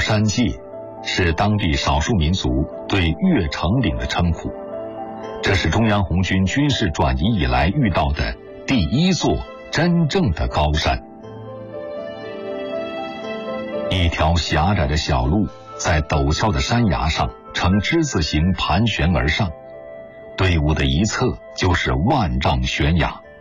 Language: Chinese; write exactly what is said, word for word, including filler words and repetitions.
山界，是当地少数民族对越城岭的称呼。这是中央红军军事转移以来遇到的第一座真正的高山。一条狭窄的小路在陡峭的山崖上呈之字形盘旋而上，队伍的一侧就是万丈悬崖。